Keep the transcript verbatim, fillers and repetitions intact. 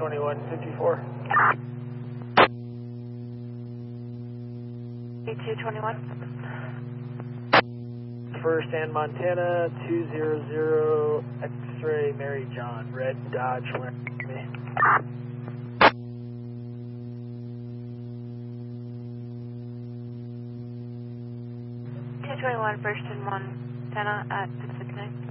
twenty-one fifty-four. A two twenty-one. First and Montana, two zero zero X-ray Mary John, red Dodge Lamborghini. two twenty-one, first and Montana at Pacific Night.